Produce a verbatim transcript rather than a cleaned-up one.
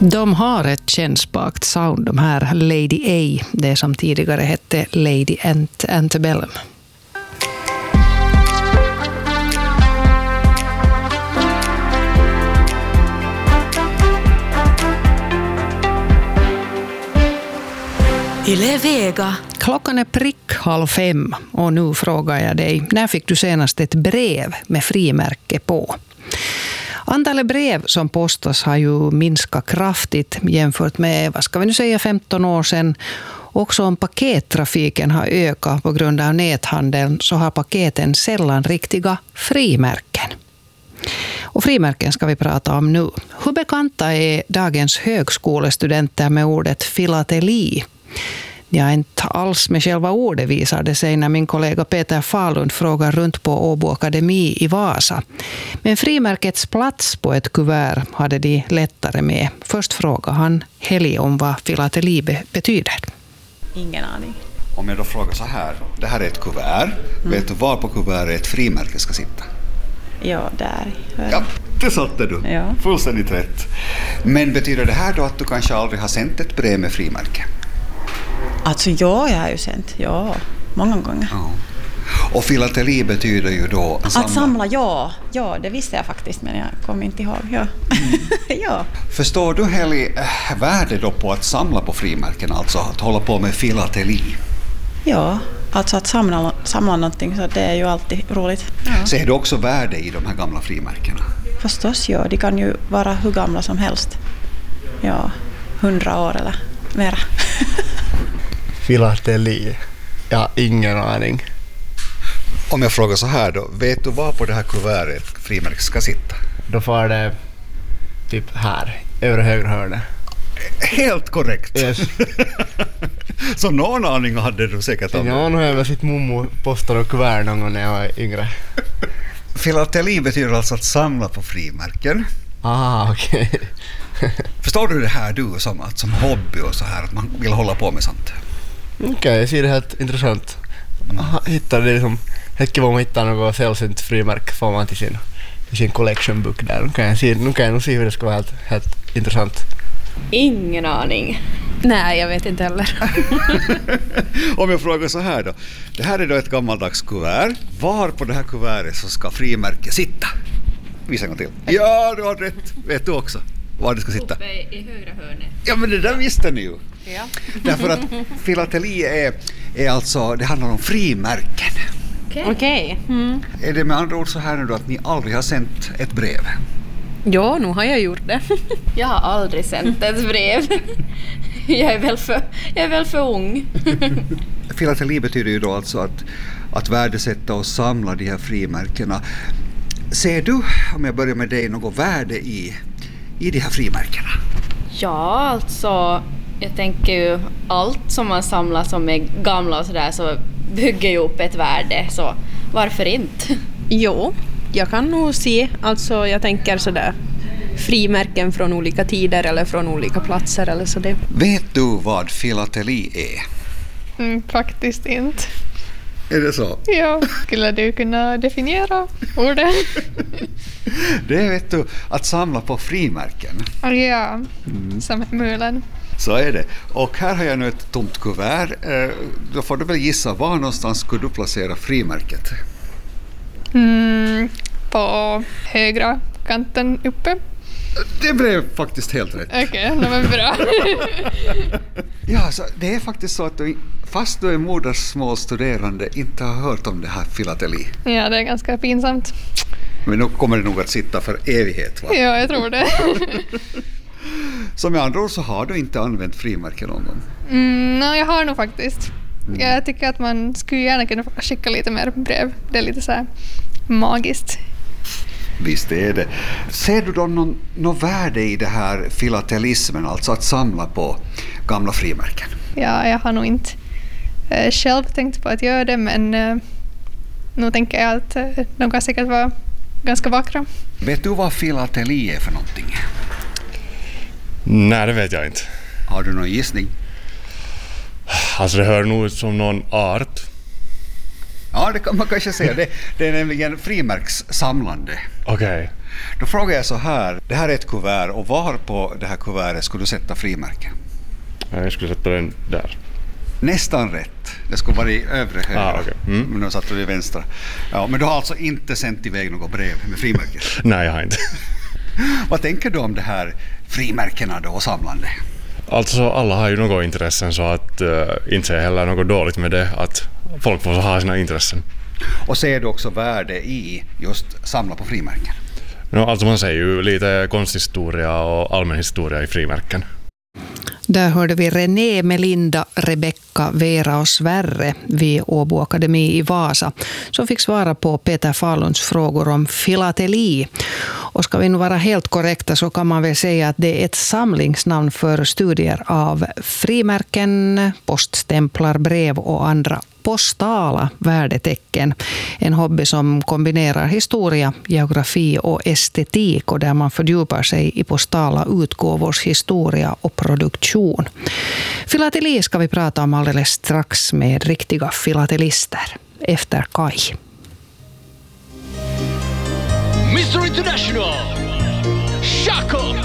De har ett kännspakt sound, de här Lady A, det som tidigare hette Lady Ant- Antebellum. Yle Vega. Klockan är prick halv fem och nu frågar jag dig, när fick du senast ett brev med frimärke på? Antalet brev som postas har ju minskat kraftigt jämfört med, vad ska vi nu säga, femton år sedan. Också om pakettrafiken har ökat på grund av näthandeln så har paketen sällan riktiga frimärken. Och frimärken ska vi prata om nu. Hur bekanta är dagens högskolestudenter med ordet filateli? Ja, inte alls med själva ordet visar det sig när min kollega Peter Falund frågar runt på Åbo Akademi i Vasa. Men frimärkets plats på ett kuvert hade de lättare med. Först frågar han Heli om vad filateli be- betyder. Ingen aning. Om jag då frågar så här, det här är ett kuvert. Mm. Vet du var på kuvertet ett frimärke ska sitta? Ja, där. Ja, det satte du. Ja. Fullständigt rätt. Men betyder det här då att du kanske aldrig har sänt ett brev med frimärke? Alltså ja, jag har ju sänt. Ja, många gånger. Ja. Och filateli betyder ju då... Att samla. samla, ja. Ja, det visste jag faktiskt, men jag kommer inte ihåg. Ja. Mm. ja. Förstår du, Heli, äh, värde då på att samla på frimärken, alltså att hålla på med filateli? Ja, alltså att samla, samla någonting, så det är ju alltid roligt. Ja. Ser du också värde i de här gamla frimärkena? Förstås, ja. De kan ju vara hur gamla som helst. Ja, hundra år eller mera. Filateli. Jag har ingen aning. Om jag frågar så här då, vet du var på det här kuvertet frimärket ska sitta? Då får det typ här, övre högra hörnet. Helt korrekt. Yes. Så någon aning hade du säkert om det. Ja, nu har jag väl sitt mommo postat och kuvert någon gång när jag var yngre. Filateli betyder alltså att samla på frimärken. Ah, okej. Okay. Förstår du det här du som, att som hobby och så här, att man vill hålla på med sånt? Okej, okay, jag ser det helt intressant. Mm. Hittar det liksom, helt kul om man hittar något sällsynt frimärke får man till sin, till sin collection book där. Nu kan jag, se, nu kan jag nog se hur det ska vara helt, helt intressant. Ingen aning. Nej, jag vet inte heller. Om jag frågar så här då. Det här är då ett gammaldags kuvert. Var på det här kuvertet så ska frimärke sitta? Visa en gång till. Ja, du har rätt. Vet du också var det ska sitta? Uppe i högra hörnet. Ja, men det där visste ni ju. Ja. Därför att filateli är, är alltså, det handlar om frimärken. Okej. Okay. Okay. Mm. Är det med andra ord så här nu då att ni aldrig har sänt ett brev? Ja, nu har jag gjort det. Jag har aldrig sänt ett brev. Jag är väl för, jag är väl för ung. Filateli betyder ju då alltså att, att värdesätta och samla de här frimärkena. Ser du, om jag börjar med dig, något värde i, i de här frimärkena? Ja, alltså jag tänker ju allt som man samlar som är gamla och sådär så bygger ju upp ett värde, så varför inte? Jo, jag kan nog se, alltså jag tänker sådär frimärken från olika tider eller från olika platser eller så det. Vet du vad filateli är? Mm, faktiskt inte. Är det så? Ja, skulle du kunna definiera ordet? Det är, vet du, att samla på frimärken. Ja, mm. Som mulen. Så är det. Och här har jag nu ett tomt kuvert. Då får du väl gissa, var någonstans skulle du placera frimärket? Mm, på högra kanten uppe. Det blev faktiskt helt rätt. Okej, okay, det var bra. Ja, så det är faktiskt så att du, fast du är modersmålsstuderande, inte har hört om det här filateli. Ja, det är ganska pinsamt. Men nu kommer det nog att sitta för evighet, va? Ja, jag tror det. Så med andra ord så har du inte använt frimärken någon gång? Mm, nej, jag har nog faktiskt. Mm. Jag tycker att man skulle gärna kunna skicka lite mer brev. Det är lite så här magiskt. Visst är det. Ser du då någon, någon värde i det här filatelismen, alltså att samla på gamla frimärken? Ja, jag har nog inte äh, själv tänkt på att göra det, men äh, nu tänker jag att äh, de kan säkert vara ganska vackra. Vet du vad filateli är för någonting? Nej, det vet jag inte. Har du någon gissning? Alltså det hör nog ut som någon art. Ja, det kan man kanske säga. Det, det är nämligen frimärkssamlande. Okej. Okay. Då frågar jag så här, det här är ett kuvert och var på det här kuvertet skulle du sätta frimärke? Jag skulle sätta den där. Nästan rätt. Det skulle vara i övre högra. Ah, okay. mm. Men nu satt du i vänstra. Ja, men du har alltså inte sänt iväg något brev med frimärken? Nej, jag har inte. Vad tänker du om det här frimärkena då och samlande? Alltså alla har ju något intressen så att uh, inte är heller något dåligt med det att folk får ha sina intressen. Och ser du också värde i just samla på frimärken? No, alltså man säger ju lite konsthistoria och allmänhistoria i frimärken. Där hörde vi René, Melinda, Rebecka, Vera och Sverre vid Åbo Akademi i Vasa som fick svara på Peter Falunds frågor om filateli. Och ska vi nu vara helt korrekta så kan man väl säga att det är ett samlingsnamn för studier av frimärken, poststämplar, brev och andra postala värdetecken. En hobby som kombinerar historia, geografi och estetik och där man fördjupar sig i postala utgåvors historia och produktion. Filateli ska vi prata om alldeles strax med riktiga filatelister efter Kai. mister International, Shako!